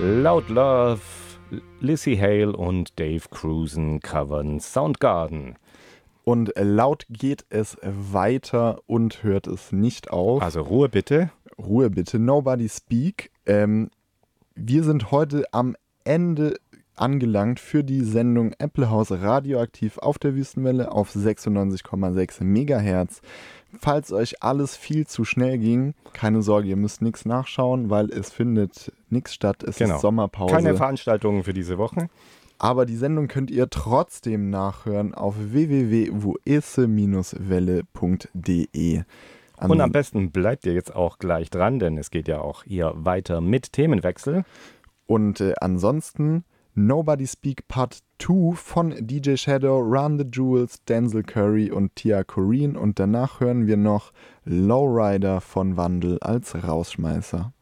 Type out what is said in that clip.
Loud Love, Lizzie Hale und Dave Cruzen covern Soundgarden. Und laut geht es weiter und hört es nicht auf. Also Ruhe bitte. Ruhe bitte, nobody speak. Wir sind heute am Ende angelangt für die Sendung Apple House Radioaktiv auf der Wüstenwelle auf 96,6 Megahertz. Falls euch alles viel zu schnell ging, keine Sorge, ihr müsst nichts nachschauen, weil es findet nichts statt. Es ist Sommerpause. Keine Veranstaltungen für diese Woche. Aber die Sendung könnt ihr trotzdem nachhören auf www.voese-welle.de. Und am besten bleibt ihr jetzt auch gleich dran, denn es geht ja auch hier weiter mit Themenwechsel. Und ansonsten Nobody Speak Part 2 von DJ Shadow, Run the Jewels, Denzel Curry und Tia Corine. Und danach hören wir noch Lowrider von Wandel als Rausschmeißer.